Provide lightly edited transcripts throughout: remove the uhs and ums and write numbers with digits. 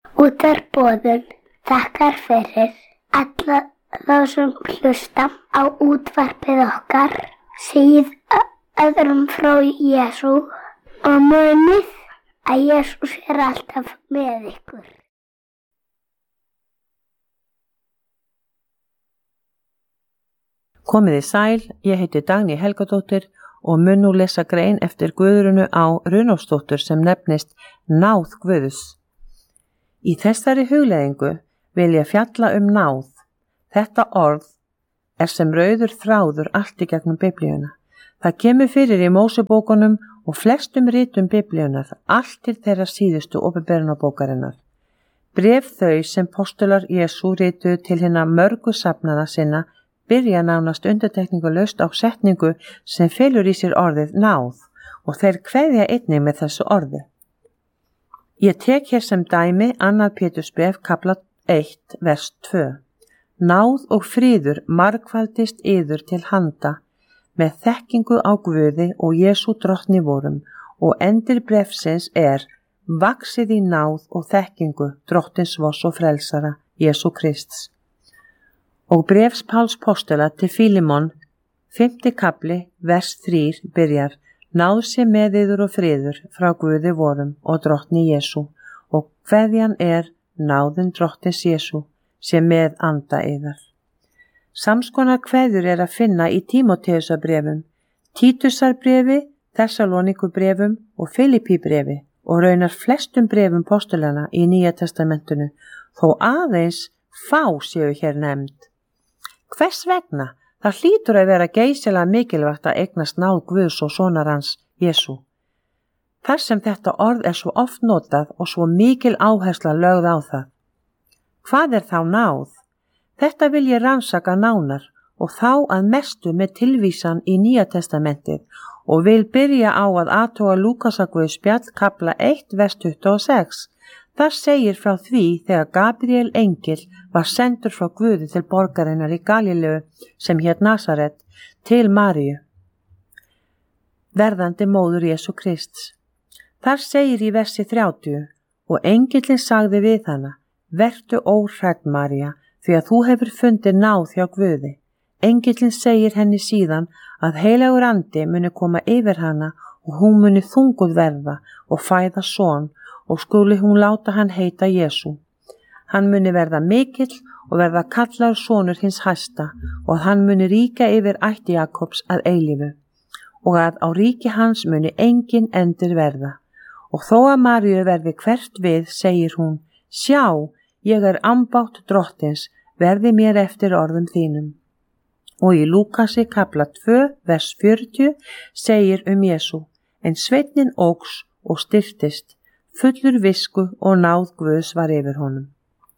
Útvarpsboðun þakkar fyrir alla þá sem hlusta á útvarpið okkar, segið öðrum frá Jesú og munið að Jesús alltaf með ykkur. Komiði sæl, ég heiti Dagný Helgadóttir og mun nú lesa grein eftir Guðrúnu á Runólfsdóttur sem nefnist Náð Guðs. Í þessari hugleiðingu vil ég fjalla náð. Þetta orð sem rauður þráður allt í gegnum Biblíuna. Það kemur fyrir í Mósebókunum og flestum ritum Biblíunar, allt til þeirra síðustu opinberunarbókarinnar. Bréf þau sem postular Jesú rituðu til hinna mörgu safnaða sinna byrja nánast undirtekningulaust á setningu sem felur í sér orðið náð og þeir kveðja einnig með þessu orði. Ég tek hér sem dæmi 2. Pétursbréf kafla 1 vers 2. Náð og friður margfaldist yður til handa með þekkingu á Guði og Jesú drottni vorum og endir bréfsins vaxið í náð og þekkingu drottins voss og frelsara Jesú Krists. Og bréfs Páls postula til Fílimon, 5. kafli, vers 3 byrjar: Náð sé með yður og friður frá Guði vorum og drottni Jesú og kveðjan náðin drottins Jesú sé með anda yðar. Samskonar kveður að finna í Tímóteusarbréfum, Títusarbréfi, Þessalóníkubréfum og Filippíbréfi og raunar flestum bréfum postulana í Nýja testamentinu, þó aðeins fá séu hér nefnd. Hvers vegna? Það hlýtur að vera geysilega mikilvægt að eignast náð Guðs og sonar hans Jesú. Þar sem þetta orð svo oft notað og svo mikil áhersla lögð á það. Hvað þá náð? Þetta vil ég rannsaka nánar og þá að mestu með tilvísan í Nýja testamentið og vil byrja á að athuga Lúkasarguðspjall kafla 1 vers 26. Það segir frá því þegar Gabriel engill var sendur frá Guði til borgarinnar í Galíleu sem hét Nasaret til Maríu, verðandi móður Jesú Krists. Þar segir í versi 30: Og engillinn sagði við hana: Vertu óhrædd, María, því að þú hefur fundið náð hjá Guði. Engillinn segir henni síðan að heilagur andi muni koma yfir hana og hún muni þunguð verða og fæða son og skuli hún láta hann heita Jesú. Hann muni verða mikill og verða kallaður sonur hins hæsta og hann muni ríkja yfir ætt Jakobs að eilífu og að á ríki hans muni engin endir verða. Og þó að Maríu verði hvert við, segir hún: Sjá, ég ambátt drottins, verði mér eftir orðum þínum. Og í Lúkasi kafla 2 vers 40 segir Jesú: En sveinninn óx og styrktist, fullur visku og náð Guðs var yfir honum.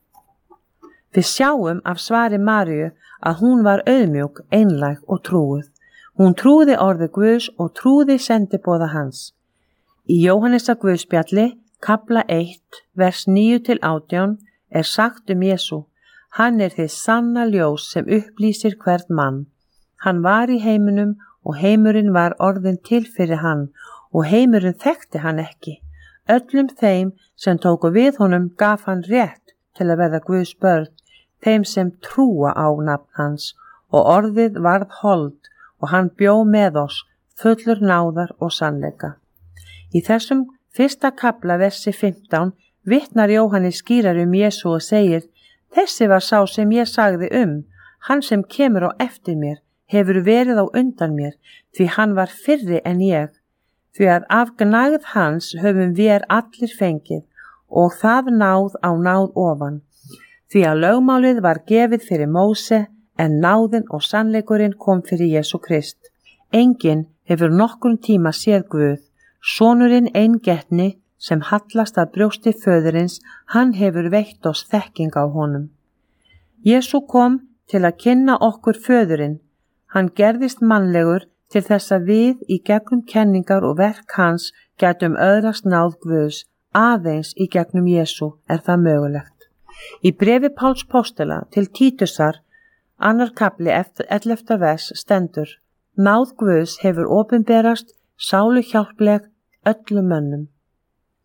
Við sjáum af svari Maríu að hún var auðmjúk, einlæg og trúuð. Hún trúði orði Guðs og trúði sendiboða hans. Í Jóhannesarguðspjalli, kafla 1, vers 9-18 sagt Jesú: Hann þið sanna ljós sem upplýsir hvern mann. Hann var í heiminum og heimurinn var orðin til fyrir hann og heimurinn þekkti hann ekki. Öllum þeim sem tóku við honum gaf hann rétt til að verða Guðs börn, þeim sem trúa á nafn hans, og orðið varð hold og hann bjó með oss, fullur náðar og sannleika. Í þessum 1. kafla versi 15 vitnar Jóhannes skýrar Jesú og segir: Þessi var sá sem ég sagði hann sem kemur á eftir mér, hefur verið á undan mér, því hann var fyrri en ég. Því að af gnægð hans höfum við allir fengið og það náð á náð ofan. Því að lögmálið var gefið fyrir Móse en náðin og sannleikurinn kom fyrir Jesú Krist. Enginn hefur nokkurn tíma séð Guð, sonurinn eingetni sem hallast að brjósti föðurins, hann hefur veitt oss þekking á honum. Jesú kom til að kynna okkur föðurinn. Hann gerðist mannlegur til þess að við í gegnum kenningar og verk hans gætum öðrast náð Guðs, aðeins í gegnum Jesú það mögulegt. Í bréfi Páls postula til Títusar, 2. kafli 11. vers stendur: Náð Guðs hefur opinberast sálu hjálpleg öllum mönnum.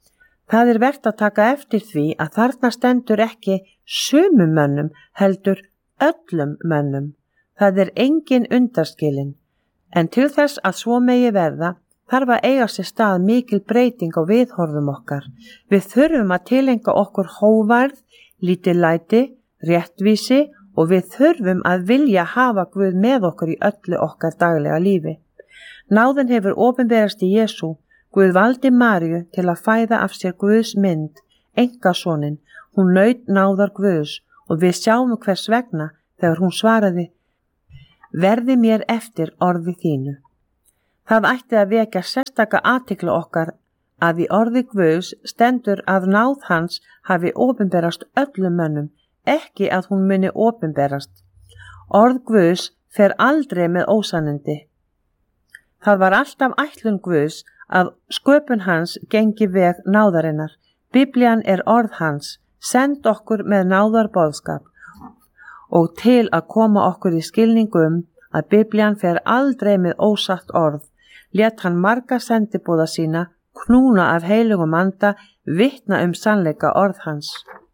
Það er vert að taka eftir því að þarna stendur ekki sumum mönnum heldur öllum mönnum. Það er engin undanskilin, en til þess að svo megi verða þarf að eiga sér stað mikil breyting á viðhorfum okkar. Við þurfum að tileinka okkur hógværð, lítillæti, réttvísi og við þurfum að vilja hafa Guð með okkur í öllu okkar daglega lífi. Náðin hefur opinberast í Jesú. Guð valdi Maríu til að fæða af sér Guðs mynd, einkasonin. Hún naut náðar Guðs og við sjáum hvers vegna þegar hún svaraði: verði mér eftir orði þínu. Það ætti að vekja sérstaka athygli okkar að í orði Guðs stendur að náð hans hafi opinberast öllum mönnum, ekki að hún muni opinberast. Orð Guðs fer aldrei með ósannindi. Það var alltaf ætlun Guðs að sköpun hans gengi veg náðarinnar. Biblían er orð hans, send okkur með náðarboðskap og til að koma okkur í skilningum að Biblían fer aldrei með ósatt orð, lét hann marga sendiboða sína knúna af heilugum anda vitna sannleika orð hans.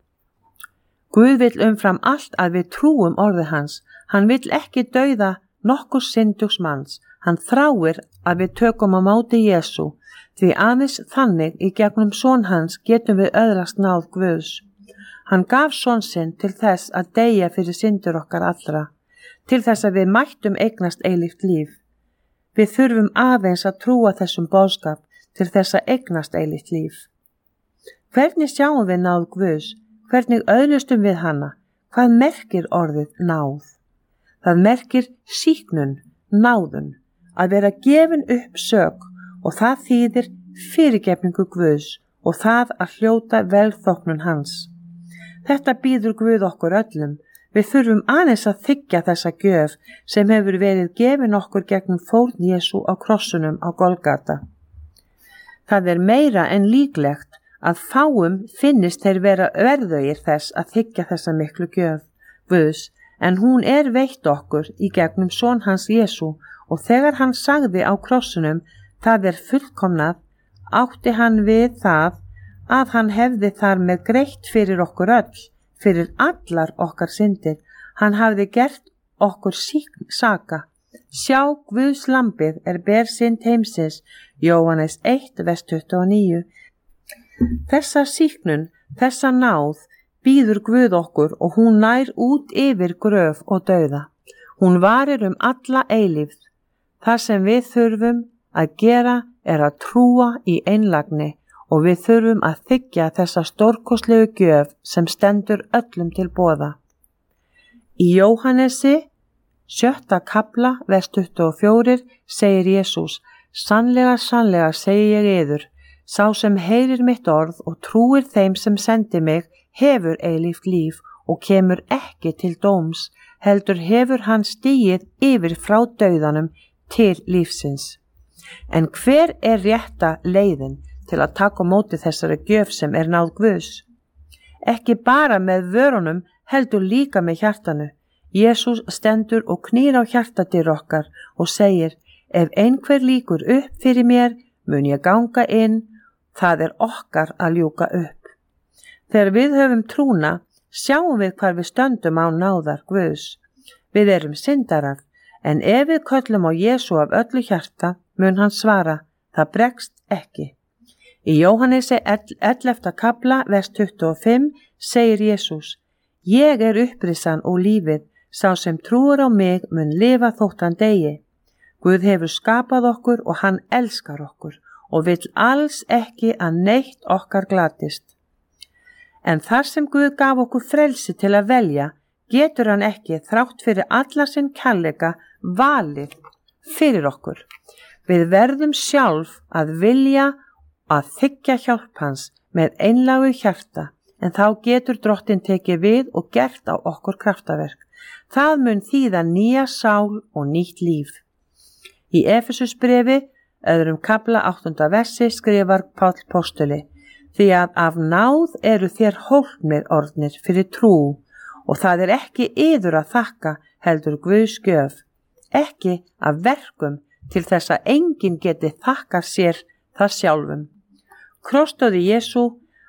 Guð vill umfram allt að við trúum orði hans. Hann vill ekki dauða nokkur syndugs manns. Hann þráir að við tökum á móti Jesú, því aðeins þannig í gegnum son hans getum við öðlast náð Guðs. Hann gaf son sinn til þess að deyja fyrir syndur okkar allra, til þess að við mættum eignast eilíft líf. Við þurfum aðeins að trúa þessum boðskap til þess að eignast eilíft líf. Hvernig sjáum við náð Guðs? Hvernig öðlustum við hana? Hvað merkir orðið náð? Það merkir sýknun, náðun, að vera gefin upp sök, og það þýðir fyrirgefningu Guðs og það að hljóta velþóknun hans. Þetta býður Guð okkur öllum. Við þurfum aðeins að þiggja þessa gjöf sem hefur verið gefin okkur gegnum fórn Jesú á krossunum á Golgata. Það er meira en líklegt að fáum finnist þeir vera verðugir þess að þiggja þessa miklu gjöf Guðs, en hún er veitt okkur í gegnum son hans Jesú, og þegar hann sagði á krossunum það er fullkomnað, átti hann við það að hann hefði þar með greitt fyrir okkur öll, fyrir allar okkar syndir. Hann hafði gert okkur saka. Sjá Guðs lambið er ber synd heimsins, Jóhannes 1, vers 29. Þessa sýknun, þessa náð, býður Guð okkur og hún nær út yfir gröf og dauða. Hún varir alla eilífð. Það sem við þurfum að gera er að trúa í einlægni og við þurfum að þiggja þessa stórkostlegu gjöf sem stendur öllum til boða. Í Jóhannesi 7. kapla, vers 24 segir Jesús: sannlega, sannlega segi ég yður, sá sem heyrir mitt orð og trúir þeim sem sendi mig hefur eilíft líf og kemur ekki til dóms, heldur hefur hann stigið yfir frá dauðanum til lífsins. En hver er rétta leiðin til að taka á móti þessari gjöf sem er náð Guðs? Ekki bara með vörunum, heldur líka með hjartanu. Jesús stendur og knýr á hjartadyr okkar og segir: ef einhver líkur upp fyrir mér, mun ég ganga inn, það er okkar að ljúka upp. Þegar við höfum trúna, sjáum við hvar við stöndum á náðar Guðs. Við erum syndarar, en ef við köllum á Jesú af öllu hjarta, mun hann svara: það bregst ekki. Í Jóhannesi 11. kapla, vers 25 segir Jesús: ég er upprissan og lífið, sá sem trúir á mig mun lifa þótt hann deyi. Guð hefur skapað okkur og hann elskar okkur og vill alls ekki að neitt okkar glatist. En þar sem Guð gaf okkur frelsi til að velja, getur hann ekki, þrátt fyrir alla sinn kærleika, valið fyrir okkur. Við verðum sjálf að vilja að þiggja hjálp hans með einlægu hjarta, en þá getur Drottinn tekið við og gert á okkur kraftaverk. Það mun þýða nýja sál og nýtt líf. Í Efesusbrefi, 2. kapla 8. versi skrifar Páll postuli: því að af náð eru þér hólpnir orðnir fyrir trú, og það er ekki yður að þakka, heldur Guðs gjöf, ekki af verkum, til þess að enginn geti þakkað sér það sjálfum. Krossdauði Jesú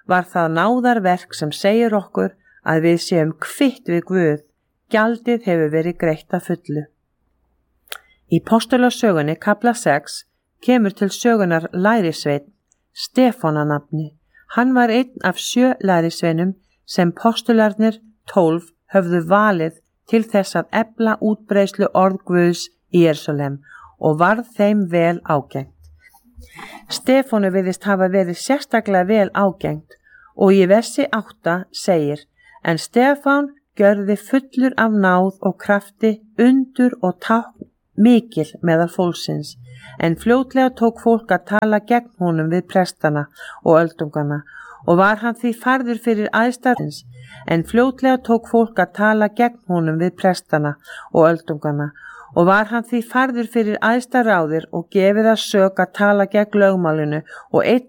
var það náðarverk sem segir okkur að við séum kvitt við Guð, gjaldið hefur verið greitt að fullu. Í Postulasögunni kafla 6 kemur til sögunar lærisveinn, Stefán að nafni. Hann var einn af 7 lærisveinum sem postularnir 12 höfðu valið til þess að efla útbreiðslu orð Guðs í Jerúsalem og varð þeim vel ágengt. Stefánu virðist hafa verið sérstaklega vel ágengt og í versi 8 segir: En Stefán gjörði fullur af náð og krafti undur og tákn mikil meðal fólksins, en fljótlega tók fólk að tala gegn honum við prestana og öldungana og var hann því færður fyrir æðstarins, en fljótlega tók fólk að tala gegn honum við prestana og öldungana og var hann því færður fyrir æðsta ráðir og gefið að sök að tala gegn lögmálinu og einn